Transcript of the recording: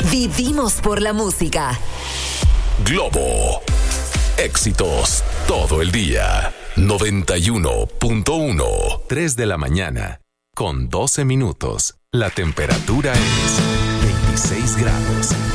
Vivimos por la música. Globo. Éxitos todo el día. 91.1. 3 de la mañana. Con 12 minutos. La temperatura es 26 grados.